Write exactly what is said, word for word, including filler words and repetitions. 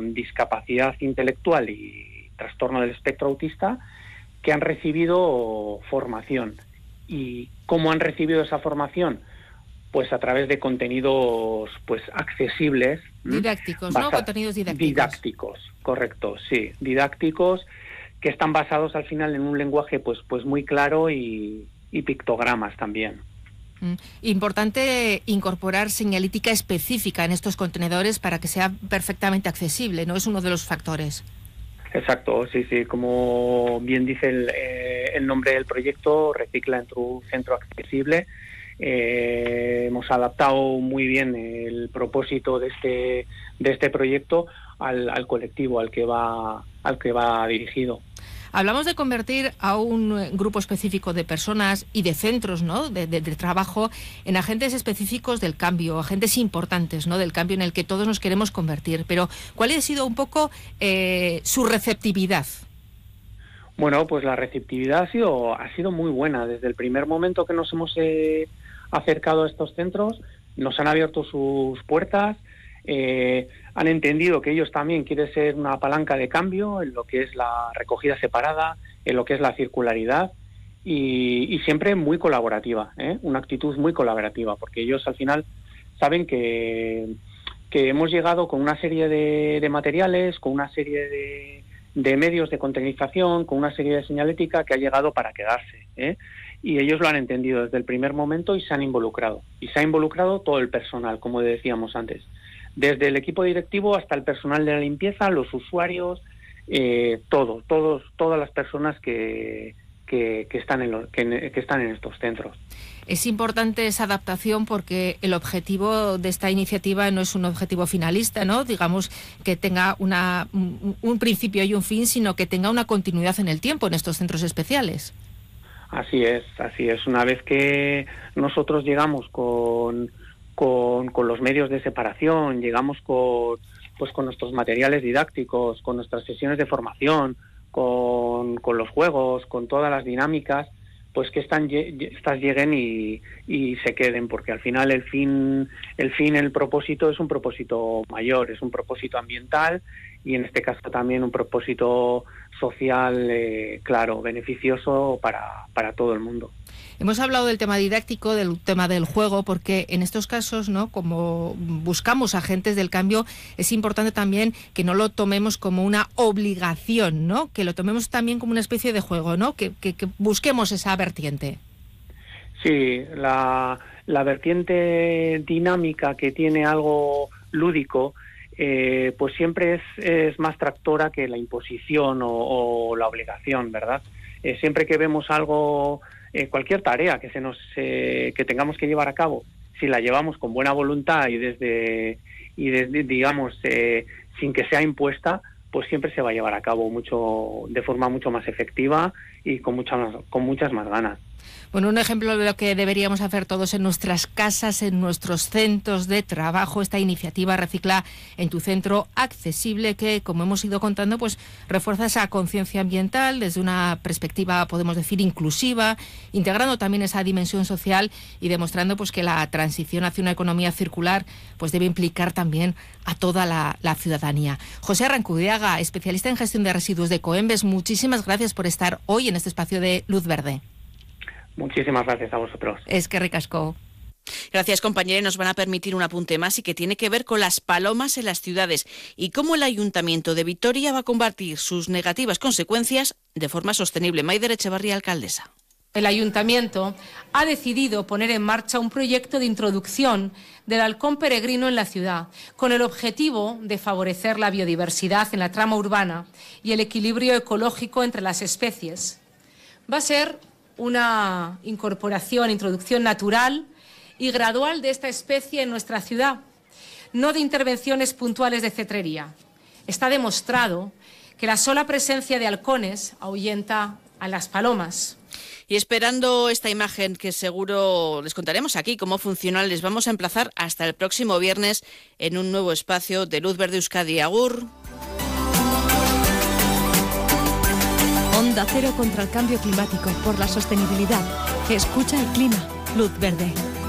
con discapacidad intelectual y trastorno del espectro autista que han recibido formación. ¿Y cómo han recibido esa formación? Pues a través de contenidos pues accesibles. Didácticos, basa- ¿no? Contenidos didácticos. Didácticos, correcto, sí. Didácticos que están basados al final en un lenguaje pues, pues muy claro y, y pictogramas también. Mm. Importante incorporar señalítica específica en estos contenedores para que sea perfectamente accesible, ¿no? Es uno de los factores. Exacto, sí, sí. Como bien dice el, eh, el nombre del proyecto, Recicla en tu centro accesible. Eh, hemos adaptado muy bien el propósito de este de este proyecto al, al colectivo al que va al que va dirigido. Hablamos de convertir a un grupo específico de personas y de centros, ¿no?, de, de, de trabajo en agentes específicos del cambio, agentes importantes, ¿no?, del cambio en el que todos nos queremos convertir. Pero, ¿cuál ha sido un poco eh, su receptividad? Bueno, pues la receptividad ha sido ha sido muy buena. Desde el primer momento que nos hemos eh, acercado a estos centros, nos han abierto sus puertas. Eh, han entendido que ellos también quieren ser una palanca de cambio en lo que es la recogida separada, en lo que es la circularidad y, y siempre muy colaborativa, ¿eh? Una actitud muy colaborativa, porque ellos al final saben que, que hemos llegado con una serie de, de materiales, con una serie de, de medios de contenización, con una serie de señalética que ha llegado para quedarse, ¿eh? Y ellos lo han entendido desde el primer momento y se han involucrado. Y se ha involucrado todo el personal, como decíamos antes. Desde el equipo directivo hasta el personal de la limpieza, los usuarios, eh, todo, todos, todas las personas que, que, que, están en lo, que, que están en estos centros. Es importante esa adaptación porque el objetivo de esta iniciativa no es un objetivo finalista, ¿no? Digamos que tenga una, un, un principio y un fin, sino que tenga una continuidad en el tiempo en estos centros especiales. Así es, así es. Una vez que nosotros llegamos con... Con, con los medios de separación, llegamos con, pues con nuestros materiales didácticos, con nuestras sesiones de formación, con, con los juegos, con todas las dinámicas, pues que están, estas lleguen y, y se queden, porque al final el fin, el fin, el propósito es un propósito mayor, es un propósito ambiental y en este caso también un propósito social, eh, claro, beneficioso para, para todo el mundo. Hemos hablado del tema didáctico, del tema del juego, porque en estos casos, ¿no?, como buscamos agentes del cambio, es importante también que no lo tomemos como una obligación, ¿no?, que lo tomemos también como una especie de juego, ¿no?, que, que, que busquemos esa vertiente. Sí, la, la vertiente dinámica que tiene algo lúdico, eh, pues siempre es, es más tractora que la imposición o, o la obligación, ¿verdad? Eh, siempre que vemos algo... Eh, cualquier tarea que se nos eh, que tengamos que llevar a cabo, si la llevamos con buena voluntad y desde y desde digamos eh, sin que sea impuesta, pues siempre se va a llevar a cabo mucho de forma mucho más efectiva y con muchas con muchas más ganas. Bueno, un ejemplo de lo que deberíamos hacer todos en nuestras casas, en nuestros centros de trabajo, esta iniciativa Recicla en tu centro accesible que, como hemos ido contando, pues refuerza esa conciencia ambiental desde una perspectiva, podemos decir, inclusiva, integrando también esa dimensión social y demostrando pues que la transición hacia una economía circular pues debe implicar también a toda la, la ciudadanía. José Arrancudiaga, especialista en gestión de residuos de Coembes, muchísimas gracias por estar hoy en este espacio de Luz Verde. Muchísimas gracias a vosotros. Es que ricasco. Gracias, compañera. Nos van a permitir un apunte más y que tiene que ver con las palomas en las ciudades y cómo el Ayuntamiento de Vitoria va a combatir sus negativas consecuencias de forma sostenible. Maider Echevarría, alcaldesa. El Ayuntamiento ha decidido poner en marcha un proyecto de introducción del halcón peregrino en la ciudad, con el objetivo de favorecer la biodiversidad en la trama urbana y el equilibrio ecológico entre las especies. Va a ser una incorporación, introducción natural y gradual de esta especie en nuestra ciudad, no de intervenciones puntuales de cetrería. Está demostrado que la sola presencia de halcones ahuyenta a las palomas. Y esperando esta imagen que seguro les contaremos aquí cómo funciona, les vamos a emplazar hasta el próximo viernes en un nuevo espacio de Luz Verde Euskadi. Agur. Onda Cero contra el cambio climático por la sostenibilidad. Escucha el clima. Luz Verde.